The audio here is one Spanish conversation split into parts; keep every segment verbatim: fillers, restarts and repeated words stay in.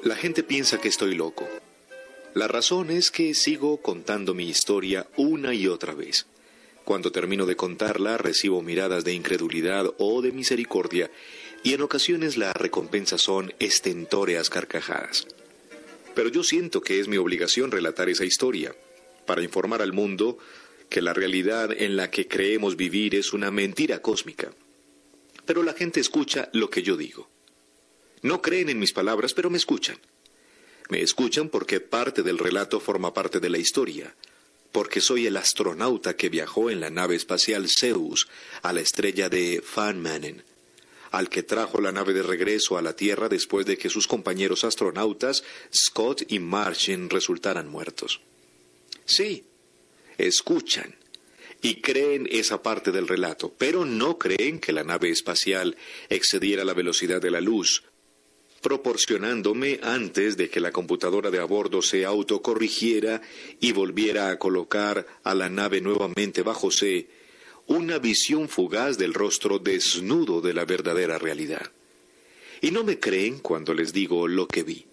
La gente piensa que estoy loco. La razón es que sigo contando mi historia una y otra vez. Cuando termino de contarla, recibo miradas de incredulidad o de misericordia, y en ocasiones la recompensa son estentóreas carcajadas. Pero yo siento que es mi obligación relatar esa historia, para informar al mundo que la realidad en la que creemos vivir es una mentira cósmica. Pero la gente escucha lo que yo digo. No creen en mis palabras, pero me escuchan. Me escuchan porque parte del relato forma parte de la historia, porque soy el astronauta que viajó en la nave espacial Zeus a la estrella de Van Manen, al que trajo la nave de regreso a la Tierra después de que sus compañeros astronautas, Scott y Martian, resultaran muertos. Sí, escuchan y creen esa parte del relato, pero no creen que la nave espacial excediera la velocidad de la luz, proporcionándome, antes de que la computadora de a bordo se autocorrigiera y volviera a colocar a la nave nuevamente bajo C, una visión fugaz del rostro desnudo de la verdadera realidad. Y no me creen cuando les digo lo que vi.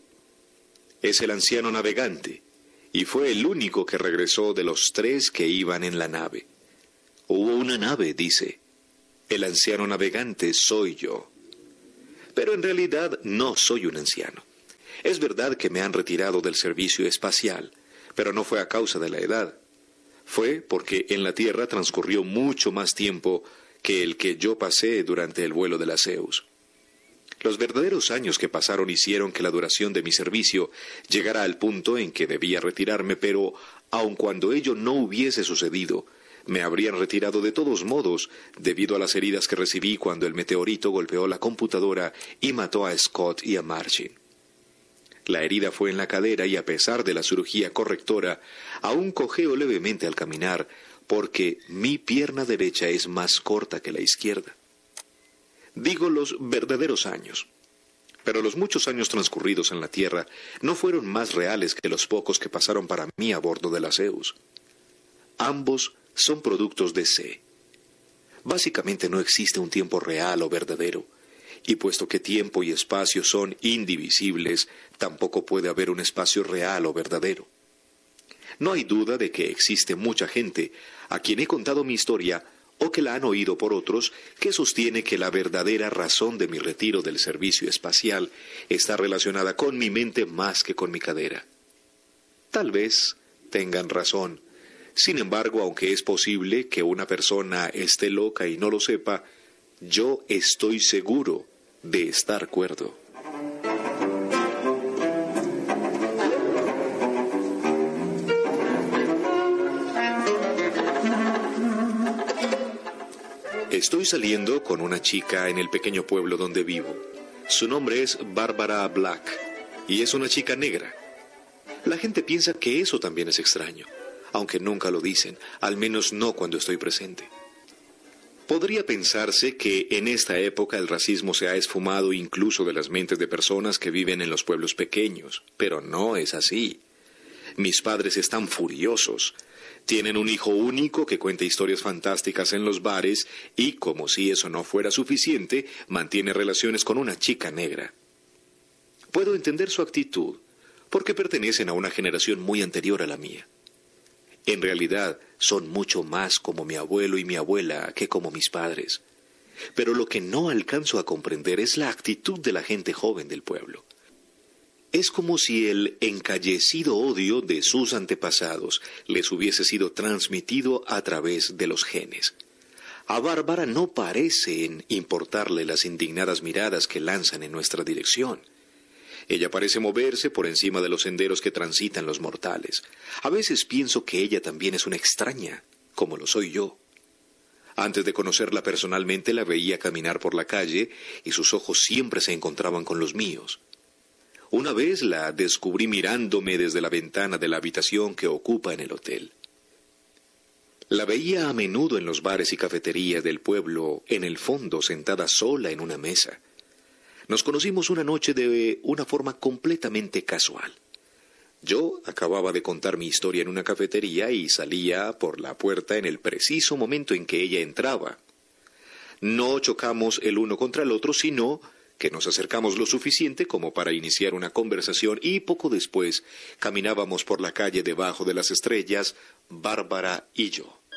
Es el anciano navegante, y fue el único que regresó de los tres que iban en la nave. Hubo una nave, dice. El anciano navegante soy yo. Pero en realidad no soy un anciano. Es verdad que me han retirado del servicio espacial, pero no fue a causa de la edad. Fue porque en la Tierra transcurrió mucho más tiempo que el que yo pasé durante el vuelo de la Zeus. Los verdaderos años que pasaron hicieron que la duración de mi servicio llegara al punto en que debía retirarme, pero aun cuando ello no hubiese sucedido, me habrían retirado de todos modos, debido a las heridas que recibí cuando el meteorito golpeó la computadora y mató a Scott y a Martian. La herida fue en la cadera y a pesar de la cirugía correctora, aún cojeo levemente al caminar, porque mi pierna derecha es más corta que la izquierda. Digo los verdaderos años. Pero los muchos años transcurridos en la Tierra no fueron más reales que los pocos que pasaron para mí a bordo de la Zeus. Ambos son productos de C. Básicamente no existe un tiempo real o verdadero, y puesto que tiempo y espacio son indivisibles, tampoco puede haber un espacio real o verdadero. No hay duda de que existe mucha gente a quien he contado mi historia o que la han oído por otros, que sostiene que la verdadera razón de mi retiro del servicio espacial está relacionada con mi mente más que con mi cadera. Tal vez tengan razón. Sin embargo, aunque es posible que una persona esté loca y no lo sepa, yo estoy seguro de estar cuerdo. Estoy saliendo con una chica en el pequeño pueblo donde vivo. Su nombre es Barbara Black y es una chica negra. La gente piensa que eso también es extraño, aunque nunca lo dicen, al menos no cuando estoy presente. Podría pensarse que en esta época el racismo se ha esfumado incluso de las mentes de personas que viven en los pueblos pequeños, pero no es así. Mis padres están furiosos. Tienen un hijo único que cuenta historias fantásticas en los bares y, como si eso no fuera suficiente, mantiene relaciones con una chica negra. Puedo entender su actitud, porque pertenecen a una generación muy anterior a la mía. En realidad, son mucho más como mi abuelo y mi abuela que como mis padres. Pero lo que no alcanzo a comprender es la actitud de la gente joven del pueblo. Es como si el encallecido odio de sus antepasados les hubiese sido transmitido a través de los genes. A Bárbara no parecen importarle las indignadas miradas que lanzan en nuestra dirección. Ella parece moverse por encima de los senderos que transitan los mortales. A veces pienso que ella también es una extraña, como lo soy yo. Antes de conocerla personalmente la veía caminar por la calle y sus ojos siempre se encontraban con los míos. Una vez la descubrí mirándome desde la ventana de la habitación que ocupa en el hotel. La veía a menudo en los bares y cafeterías del pueblo, en el fondo sentada sola en una mesa. Nos conocimos una noche de una forma completamente casual. Yo acababa de contar mi historia en una cafetería y salía por la puerta en el preciso momento en que ella entraba. No chocamos el uno contra el otro, sino que nos acercamos lo suficiente como para iniciar una conversación y poco después caminábamos por la calle debajo de las estrellas, Bárbara y yo.